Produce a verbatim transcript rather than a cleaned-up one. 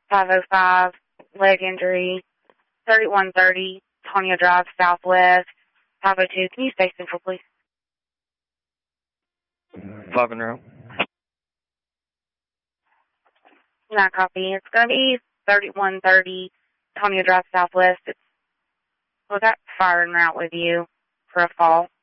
five oh five, leg injury, thirty-one thirty, Tonio Drive, Southwest, five oh two. Can you stay central, please? Five and round. Not copy. It's going to be thirty-one thirty, Tonio Drive, Southwest. It's, was that fire en route with you for a fall?